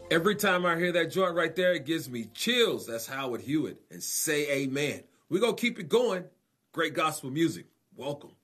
Every time I hear that joint right there, it gives me chills. That's Howard Hewitt. And say amen. We're going to keep it going. Great gospel music. Welcome.